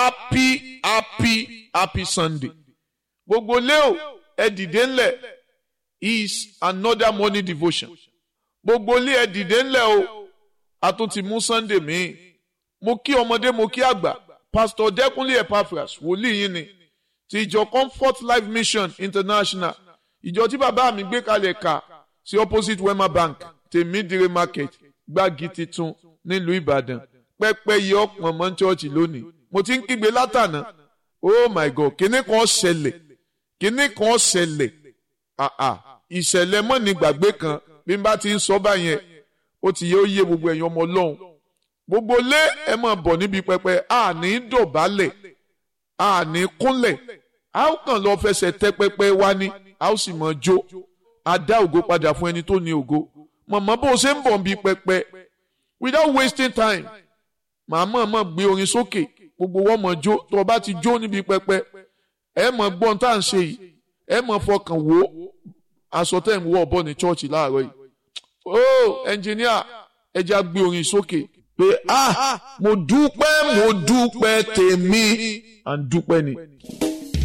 happy Sunday. Gbogbo leo ẹ dìde ńlẹ̀ is another morning devotion. Gbogbo lé ẹ dìde ńlẹ̀ o, a tún ti mú Sunday míì. Mo kí ọmọdé mo kí àgbà, Pastor Dẹ́kunlé Epaphras, wòlíì yín ni, ti ìjọ Comfort Life Mission International, ìjọ tí bàbá mi gbé kalẹ̀ kà sí opposite Wema Bank, Tèmídire Market, Gbági Titun nílùú Ìbàdàn. Pẹ́pẹ́ yìí ọ̀pọ̀ mọ́ church lónìí. Mo ti ń kígbe látànà. Oh my God, kíní kan ṣẹlẹ̀. Ìṣẹ̀lẹ̀ mọ́ ní gbàgbé kan bí n bá ti ń sọ báyẹn ó ti yẹ ó yé gbogbo ẹ̀yin ọmọ Ọlọ́run. Gbogbo lé ẹ máa bọ̀ níbi pẹpẹ, a ní dọ̀bálẹ̀, a ní kúnlẹ̀, a ó kàn lọ fẹsẹ̀ tẹ pẹpẹ wá ní, a ó sì máa jó. A dá ògo padà fún ẹni tó ní ògo. Màmá bó ṣe ń bọ̀ níbi pẹpẹ, without wasting time, màmá máa gbé orin sókè, gbogbo wọn máa jó. Tó o bá ti jó níbi pẹpẹ, ẹ máa gbọ́n tá à ń ṣe yìí, ẹ máa fọkàn wò aṣọ tẹ́ ń wọ̀ bọ̀ ní chọ́ọ̀chì láàárọ̀ yìí. Oh, ẹnjìníà, ẹ já gbé orin sókè pé mo dúpẹ́ tèmi à ń dúpẹ́ ni.